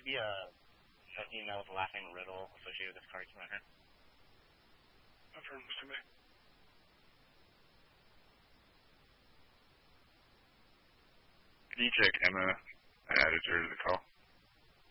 see an email with the last name Riddle associated with this car came out here? Affirm, Mr. May. Can you check Emma and added her to the call?